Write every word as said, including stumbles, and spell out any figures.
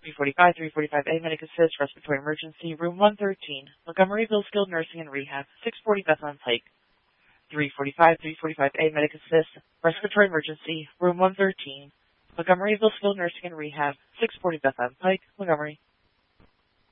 three forty-five, three forty-five A, Medic Assist, Respiratory Emergency, Room one thirteen, Montgomeryville Skilled Nursing and Rehab, six forty Bethlehem Pike. three forty-five, three forty-five A, Medic Assist, Respiratory Emergency, Room one thirteen, Montgomeryville Skilled Nursing and Rehab, six forty Bethlehem Pike, Montgomery.